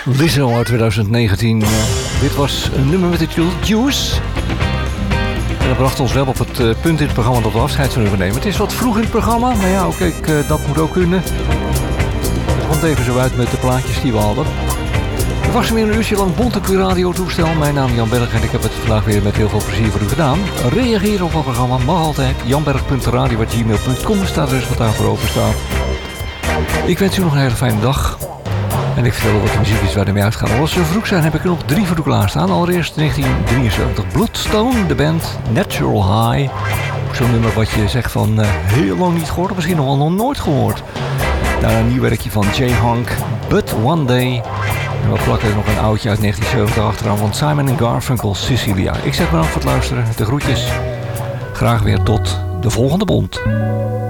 Lizzo uit 2019. Dit was een nummer met de titel Juice. En dat bracht ons wel op het punt in het programma dat we afscheid zullen nemen. Het is wat vroeg in het programma, maar ja, oké, dat moet ook kunnen. Het komt even zo uit met de plaatjes die we hadden. Het was weer een uurtje lang Bonte Q Radio toestel. Mijn naam is Jan Berg en ik heb het vandaag weer met heel veel plezier voor u gedaan. Reageer op het programma mag altijd. janberg.radio@gmail.com staat dus wat daarvoor open staat. Ik wens u nog een hele fijne dag. En ik vertel wat de muziek is waar we mee uitgaan. Als we vroeg zijn heb ik er nog 3 voor u klaarstaan. Allereerst 1973 Bloodstone, de band Natural High. Zo'n nummer wat je zegt van heel lang niet gehoord. Of misschien nog wel nog nooit gehoord. Daarna een nieuw werkje van Jay Hunk, But One Day. En we plakken er nog een oudje uit 1970 achteraan van Simon & Garfunkel, Cecilia. Ik zeg bedankt voor het luisteren. De groetjes. Graag weer tot de volgende Bond.